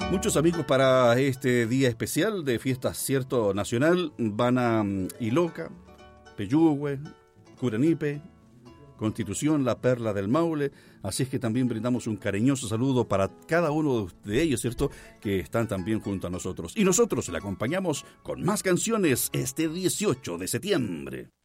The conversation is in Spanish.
Muchos amigos para este día especial de fiesta cierto nacional van a Iloca, Peyúgue, Curanipe, Constitución, La Perla del Maule, así es que también brindamos un cariñoso saludo para cada uno de ellos, ¿cierto?, que están también junto a nosotros. Y nosotros le acompañamos con más canciones este 18 de septiembre.